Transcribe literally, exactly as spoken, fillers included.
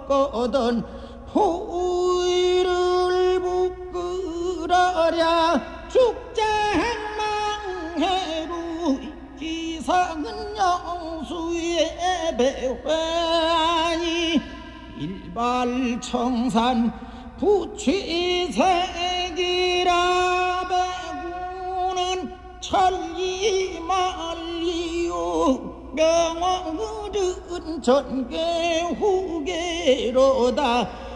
꺾거든 후위를 부끄러랴 축장망해루 기상은 영수의 배회하니 일발청산 부취색이라 배구는 천리만리요 명언은 전개 후계로다